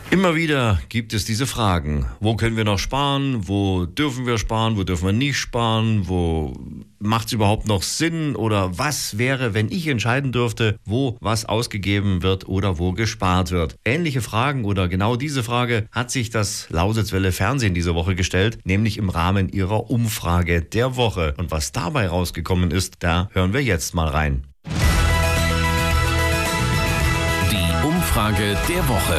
Immer wieder gibt es diese Fragen. Wo können wir noch sparen? Wo dürfen wir sparen? Wo dürfen wir nicht sparen? Wo macht es überhaupt noch Sinn? Oder was wäre, wenn ich entscheiden dürfte, wo was ausgegeben wird oder wo gespart wird? Ähnliche Fragen oder genau diese Frage hat sich das Lausitzwelle Fernsehen diese Woche gestellt, nämlich im Rahmen ihrer Umfrage der Woche. Und was dabei rausgekommen ist, da hören wir jetzt mal rein. Die Umfrage der Woche.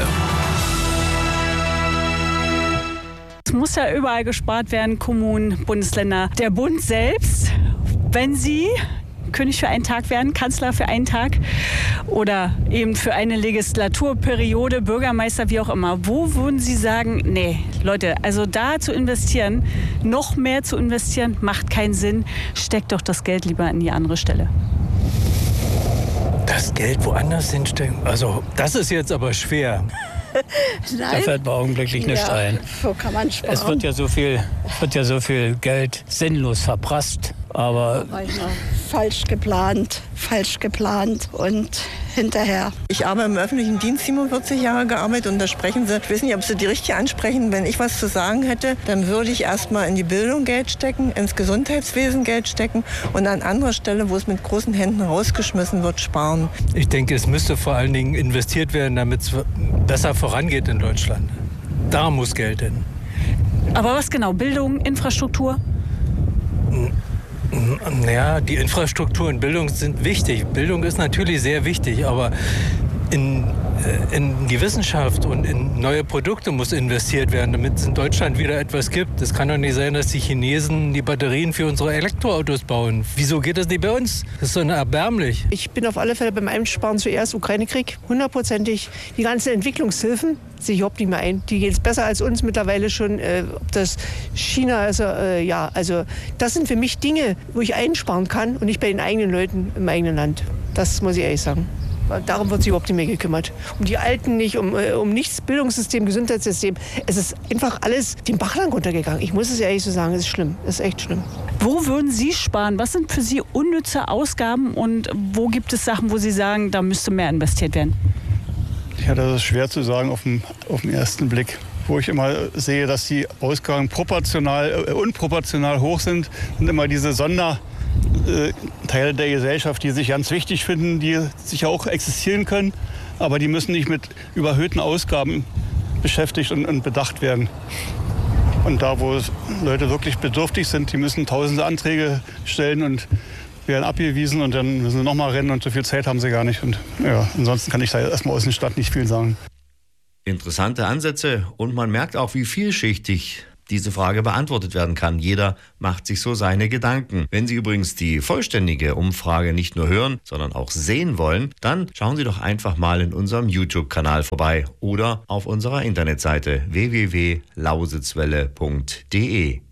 Es muss ja überall gespart werden, Kommunen, Bundesländer. Der Bund selbst, wenn Sie König für einen Tag werden, Kanzler für einen Tag oder eben für eine Legislaturperiode, Bürgermeister, wie auch immer. Wo würden Sie sagen, nee, Leute, also da zu investieren, noch mehr zu investieren, macht keinen Sinn. Steckt doch das Geld lieber an die andere Stelle. Das Geld woanders hinstecken? Also das ist jetzt aber schwer. Nein. Da fällt mir augenblicklich nicht ein. Wo kann man sparen? Es wird ja so viel Geld sinnlos verprasst. Aber falsch geplant und hinterher. Ich arbeite im öffentlichen Dienst 47 Jahre gearbeitet und da sprechen Sie, ich weiß nicht, ob Sie die richtig ansprechen, wenn ich was zu sagen hätte, dann würde ich erstmal in die Bildung Geld stecken, ins Gesundheitswesen Geld stecken und an anderer Stelle, wo es mit großen Händen rausgeschmissen wird, sparen. ich denke, es müsste vor allen Dingen investiert werden, damit es besser vorangeht in Deutschland. Da muss Geld hin. Aber was genau? Bildung, Infrastruktur? Naja, die Infrastruktur und Bildung sind wichtig. Bildung ist natürlich sehr wichtig, aber in die Wissenschaft und in neue Produkte muss investiert werden, damit es in Deutschland wieder etwas gibt. Es kann doch nicht sein, dass die Chinesen die Batterien für unsere Elektroautos bauen. Wieso geht das nicht bei uns? Das ist so erbärmlich. Ich bin auf alle Fälle beim Einsparen zuerst Ukraine-Krieg, 100%ig. Die ganzen Entwicklungshilfen sehe ich überhaupt nicht mehr ein. Die gehen es besser als uns mittlerweile schon. Ob das China, also das sind für mich Dinge, wo ich einsparen kann und nicht bei den eigenen Leuten im eigenen Land. Das muss ich ehrlich sagen. Darum wird sich überhaupt nicht mehr gekümmert. Um die Alten nicht, um nichts, Bildungssystem, Gesundheitssystem. Es ist einfach alles den Bachland runtergegangen. Ich muss es ehrlich so sagen, es ist schlimm. Es ist echt schlimm. Wo würden Sie sparen? Was sind für Sie unnütze Ausgaben und wo gibt es Sachen, wo Sie sagen, da müsste mehr investiert werden? Ja, das ist schwer zu sagen auf den ersten Blick. Wo ich immer sehe, dass die Ausgaben unproportional hoch sind, sind immer diese Teile der Gesellschaft, die sich ganz wichtig finden, die sicher auch existieren können, aber die müssen nicht mit überhöhten Ausgaben beschäftigt und bedacht werden. Und da, wo Leute wirklich bedürftig sind, die müssen tausende Anträge stellen und werden abgewiesen und dann müssen sie nochmal rennen und so viel Zeit haben sie gar nicht. Und ja, ansonsten kann ich da erstmal aus der Stadt nicht viel sagen. Interessante Ansätze und man merkt auch, wie vielschichtig diese Frage beantwortet werden kann. Jeder macht sich so seine Gedanken. Wenn Sie übrigens die vollständige Umfrage nicht nur hören, sondern auch sehen wollen, dann schauen Sie doch einfach mal in unserem YouTube-Kanal vorbei oder auf unserer Internetseite www.lausitzwelle.de.